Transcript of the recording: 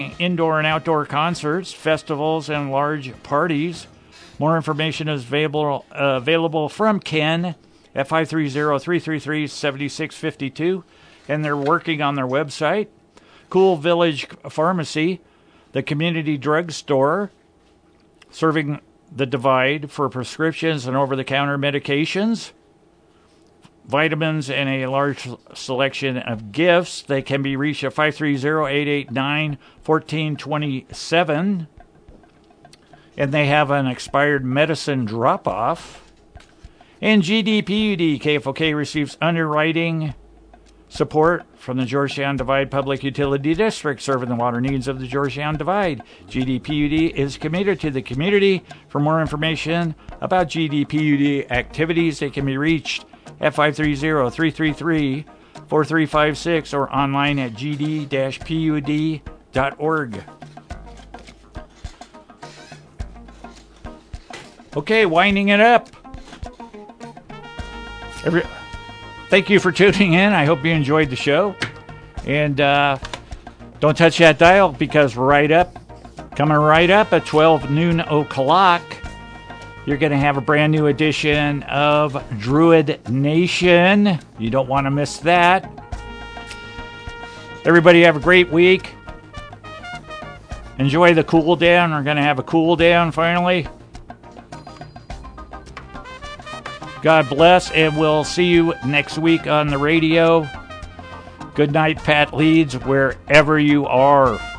indoor and outdoor concerts, festivals, and large parties. More information is available from Ken at 530-333-7652, and they're working on their website. Cool Village Pharmacy, the community drugstore, serving the Divide for prescriptions and over-the-counter medications, vitamins, and a large selection of gifts. They can be reached at 530-889-1427. And they have an expired medicine drop-off. And GDPUD, KFOK receives underwriting support from the Georgetown Divide Public Utility District, serving the water needs of the Georgetown Divide. GDPUD is committed to the community. For more information about GDPUD activities, they can be reached at 530-333-4356 or online at gd-pud.org. Okay, winding it up. Thank you for tuning in. I hope you enjoyed the show. And don't touch that dial, because coming right up at 12 noon o'clock, you're going to have a brand new edition of Druid Nation. You don't want to miss that. Everybody have a great week. Enjoy the cool down. We're going to have a cool down finally. God bless, and we'll see you next week on the radio. Good night, Pat Leeds, wherever you are.